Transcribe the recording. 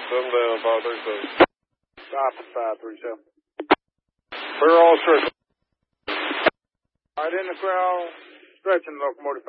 7 down, 537. Stop at 537. Clear all stretch. All right, in the crowd, stretching locomotive